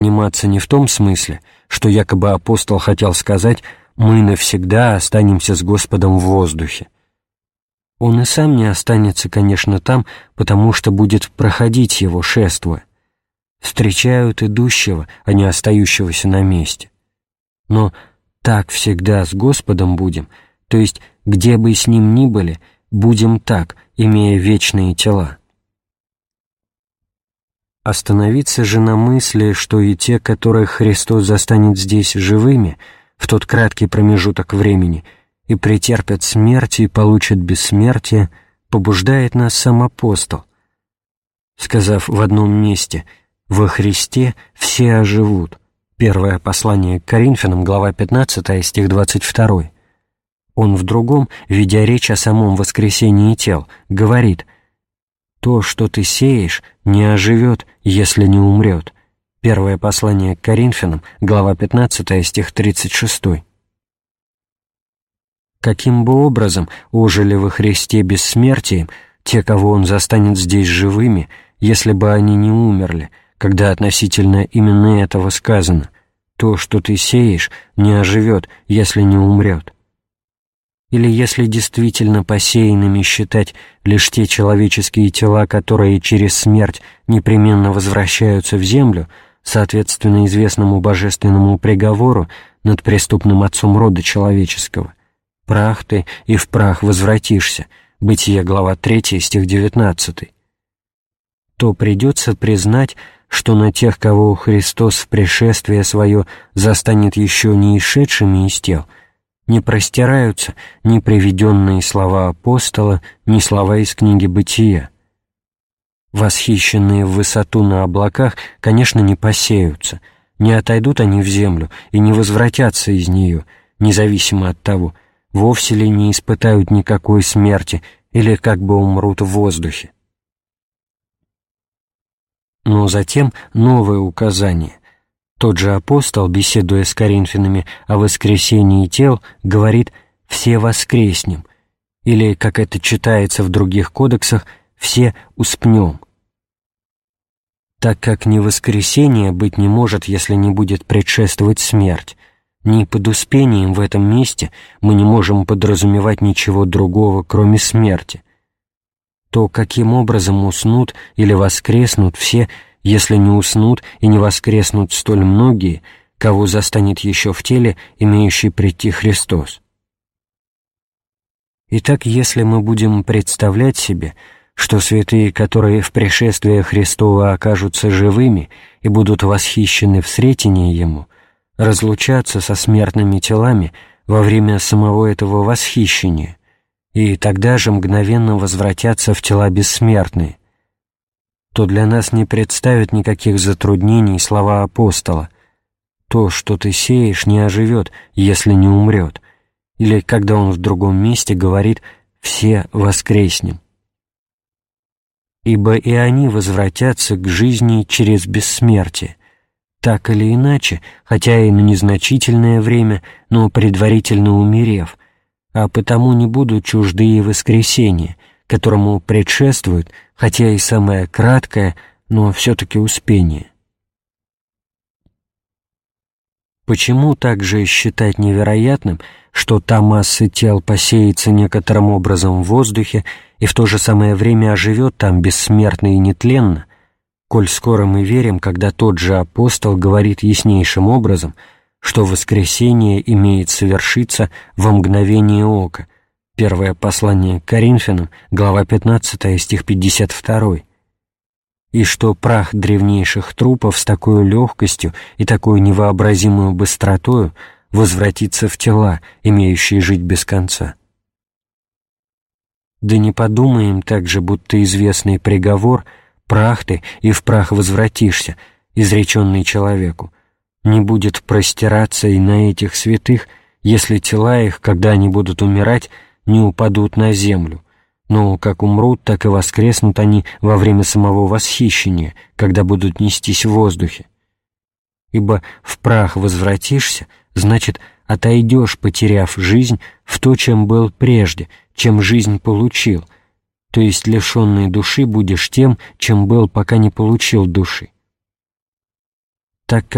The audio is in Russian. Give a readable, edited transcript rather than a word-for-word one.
пониматься не в том смысле, что якобы апостол хотел сказать «мы навсегда останемся с Господом в воздухе». Он и сам не останется, конечно, там, потому что будет проходить его, шествуя. Встречают идущего, а не остающегося на месте. Но так всегда с Господом будем, то есть где бы с Ним ни были, будем так, имея вечные тела. Остановиться же на мысли, что и те, которых Христос застанет здесь живыми, в тот краткий промежуток времени, и претерпят смерть и получат бессмертие, побуждает нас сам апостол, сказав в одном месте «Во Христе все оживут». Первое послание к Коринфянам, глава 15, стих 22. Он в другом, ведя речь о самом воскресении тел, говорит «То, что ты сеешь, не оживет, если не умрет». Первое послание к Коринфянам, глава 15, стих 36. Каким бы образом ожили во Христе бессмертием те, кого Он застанет здесь живыми, если бы они не умерли, когда относительно именно этого сказано «то, что ты сеешь, не оживет, если не умрет». Или если действительно посеянными считать лишь те человеческие тела, которые через смерть непременно возвращаются в землю, соответственно известному божественному приговору над преступным отцом рода человеческого, «Прах ты, и в прах возвратишься» Бытие, глава 3, стих 19, то придется признать, что на тех, кого Христос в пришествие Свое застанет еще не исшедшими из тел, не простираются ни приведенные слова апостола, ни слова из книги «Бытия». Восхищенные в высоту на облаках, конечно, не посеются, не отойдут они в землю и не возвратятся из нее, независимо от того, вовсе ли не испытают никакой смерти или как бы умрут в воздухе. Но затем новое указание. Тот же апостол, беседуя с коринфянами о воскресении тел, говорит «все воскреснем», или, как это читается в других кодексах, «все успнем». Так как ни воскресения быть не может, если не будет предшествовать смерть, ни под успением в этом месте мы не можем подразумевать ничего другого, кроме смерти, то каким образом уснут или воскреснут все, если не уснут и не воскреснут столь многие, кого застанет еще в теле, имеющий прийти Христос? Итак, если мы будем представлять себе, что святые, которые в пришествии Христова окажутся живыми и будут восхищены в сретении Ему, разлучаться со смертными телами во время самого этого восхищения, и тогда же мгновенно возвратятся в тела бессмертные, то для нас не представит никаких затруднений слова апостола «то, что ты сеешь, не оживет, если не умрет», или когда он в другом месте говорит «все воскреснем». Ибо и они возвратятся к жизни через бессмертие, так или иначе, хотя и на незначительное время, но предварительно умерев, а потому не будут чужды и воскресения, которому предшествует, хотя и самое краткое, но все-таки успение. Почему также считать невероятным, что та масса тел посеется некоторым образом в воздухе и в то же самое время оживет там бессмертно и нетленно, коль скоро мы верим, когда тот же апостол говорит яснейшим образом, что воскресение имеет совершиться во мгновение ока. Первое послание к Коринфянам, глава 15, стих 52. И что прах древнейших трупов с такой легкостью и такой невообразимой быстротою возвратится в тела, имеющие жить без конца. Да не подумаем также, будто известный приговор «прах ты, и в прах возвратишься», изреченный человеку, не будет простираться и на этих святых, если тела их, когда они будут умирать, не упадут на землю, но как умрут, так и воскреснут они во время самого восхищения, когда будут нестись в воздухе. Ибо в прах возвратишься, значит, отойдешь, потеряв жизнь, в то, чем был прежде, чем жизнь получил, то есть лишенной души будешь тем, чем был, пока не получил души. Так как